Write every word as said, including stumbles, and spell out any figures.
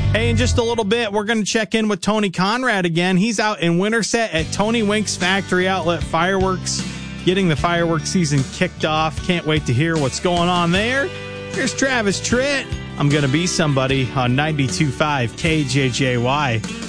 Hey, in just a little bit, we're going to check in with Tony Conrad again. He's out in Winterset at Tony Wink's Factory Outlet Fireworks, getting the fireworks season kicked off. Can't wait to hear what's going on there. Here's Travis Tritt. I'm going to be somebody on ninety-two point five K J J Y.